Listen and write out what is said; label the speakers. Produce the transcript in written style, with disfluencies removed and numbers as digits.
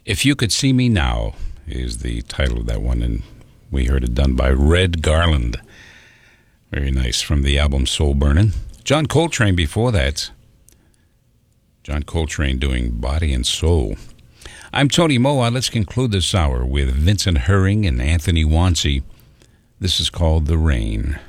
Speaker 1: If You Could See Me Now is the title of that one, and we heard it done by Red Garland. Very nice, from the album Soul Burnin'. John Coltrane before that. John Coltrane doing Body and Soul. I'm Tony Moa. Let's conclude this hour with Vincent Herring and Anthony Wancy. This is called The Rain.